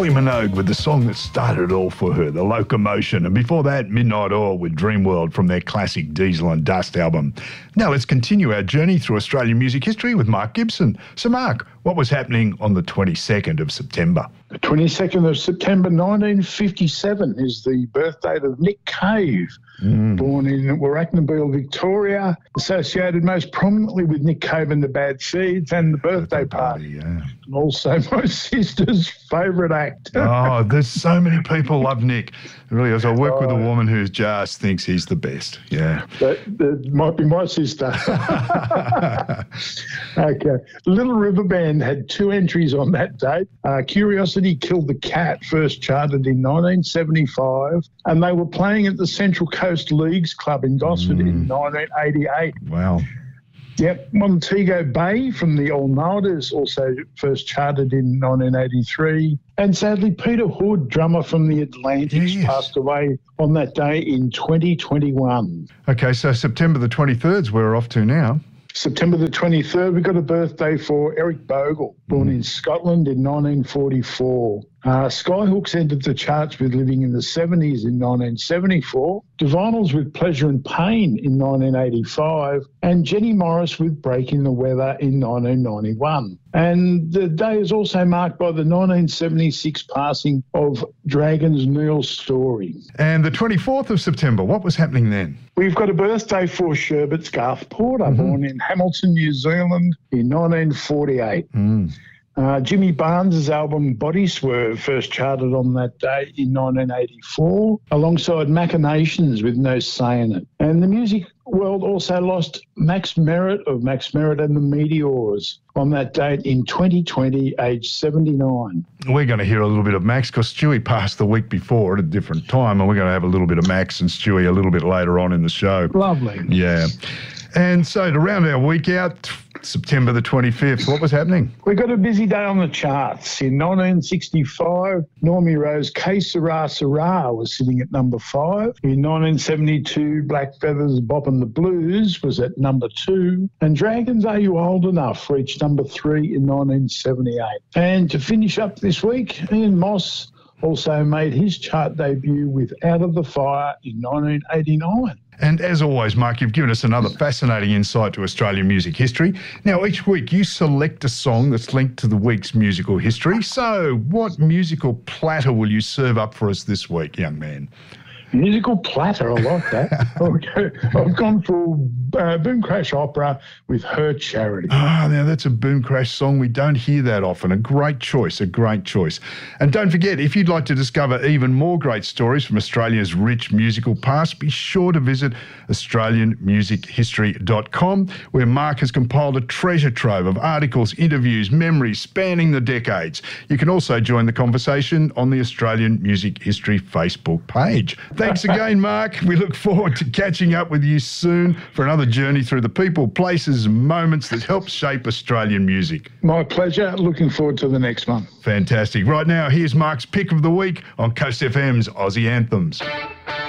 Kylie Minogue with the song that started it all for her, The Locomotion. And before that, Midnight Oil with Dreamworld from their classic Diesel and Dust album. Now let's continue our journey through Australian music history with Mark Gibson. So Mark, what was happening on the 22nd of September? The 22nd of September 1957 is the birth date of Nick Cave, born in Warracknabeal, Victoria, associated most prominently with Nick Cave and the Bad Seeds and the Birthday Party. Yeah. And also my sister's favourite act. Oh, there's so many people love Nick. It really is. I work with a woman who just thinks he's the best. Yeah. That might be my sister. Okay. Little River Band had 2 entries on that date. Curiosity Killed the Cat first charted in 1975, and they were playing at the Central Coast Leagues Club in Gosford in 1988. Wow. Yep, Montego Bay from the All Nighters also first charted in 1983. And sadly, Peter Hood, drummer from the Atlantics, passed away on that day in 2021. Okay, so September the 23rd is where we're off to now. September the 23rd, we got a birthday for Eric Bogle, born in Scotland in 1944. Skyhooks entered the charts with Living in the 70s in 1974, Divinals with Pleasure and Pain in 1985, and Jenny Morris with Breaking the Weather in 1991. And the day is also marked by the 1976 passing of Dragons' Neil Story. And the 24th of September, what was happening then? We've got a birthday for Sherbet Garth Porter, born in Hamilton, New Zealand in 1948. Jimmy Barnes' album Body Swerve first charted on that day in 1984, alongside Machinations with No Say in It. And the music world also lost Max Merritt of Max Merritt and the Meteors on that date in 2020, aged 79. We're going to hear a little bit of Max because Stewie passed the week before at a different time, and we're going to have a little bit of Max and Stewie a little bit later on in the show. Lovely. Yeah. And so to round our week out, September the 25th, what was happening? We got a busy day on the charts. In 1965, Normie Rose, Que Sera Sera was sitting at number 5. In 1972, Black Feathers, Boppin' the Blues was at number 2. And Dragons, Are You Old Enough reached number 3 in 1978. And to finish up this week, Ian Moss also made his chart debut with Out of the Fire in 1989. And as always, Mark, you've given us another fascinating insight to Australian music history. Now, each week you select a song that's linked to the week's musical history. So what musical platter will you serve up for us this week, young man? Musical platter, I like that. Okay. I've gone for Boom Crash Opera with Her Charity. Ah, now that's a Boom Crash song. We don't hear that often. A great choice, a great choice. And don't forget, if you'd like to discover even more great stories from Australia's rich musical past, be sure to visit AustralianMusicHistory.com, where Mark has compiled a treasure trove of articles, interviews, memories spanning the decades. You can also join the conversation on the Australian Music History Facebook page. Thanks again, Mark. We look forward to catching up with you soon for another journey through the people, places, and moments that help shape Australian music. My pleasure. Looking forward to the next one. Fantastic. Right now, here's Mark's pick of the week on Coast FM's Aussie Anthems.